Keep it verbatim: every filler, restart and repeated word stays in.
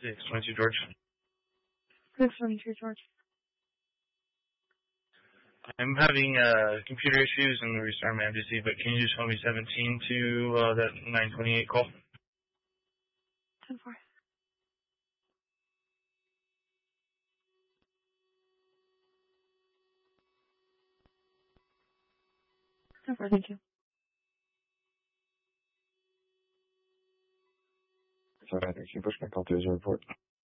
six twenty-two, George. six twenty-two, George. I'm having uh, computer issues and restart my M D C, but can you just call me seventeen to uh, that nine twenty-eight call? ten four. ten four, thank you. Sorry, I think she pushed my call to his report.